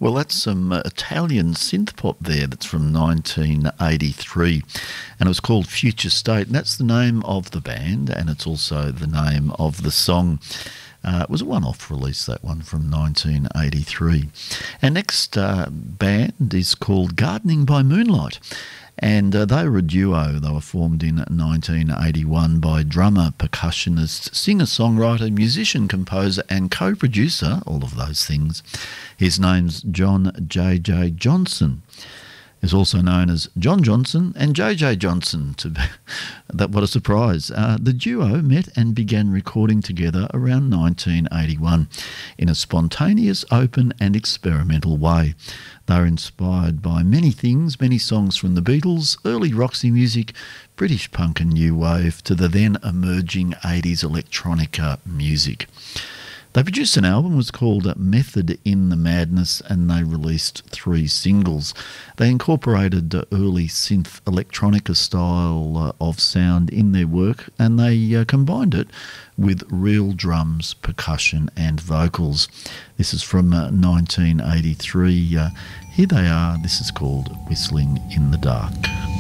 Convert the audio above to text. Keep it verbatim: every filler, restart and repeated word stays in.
Well, that's some uh, Italian synth pop there that's from nineteen eighty-three, and it was called Future State, and that's the name of the band, and it's also the name of the song. Uh, it was a one-off release, that one, from nineteen eighty-three. Our next uh, band is called Gardening by Moonlight, and uh, they were a duo. They were formed in nineteen eighty-one by drummer, percussionist, singer-songwriter, musician, composer and co-producer, all of those things. His name's John J J Johnson. Is also known as John Johnson and J J Johnson. To be, that what a surprise. Uh, the duo met and began recording together around nineteen eighty-one in a spontaneous, open and experimental way. They were inspired by many things, many songs from the Beatles, early Roxy music, British punk and new wave, to the then emerging eighties electronica music. They produced an album, it was called Method in the Madness, and they released three singles. They incorporated early synth electronica style uh, of sound in their work, and they uh, combined it with real drums, percussion and vocals. This is from uh, nineteen eighty-three. Uh, here they are. This is called Whistling in the Dark.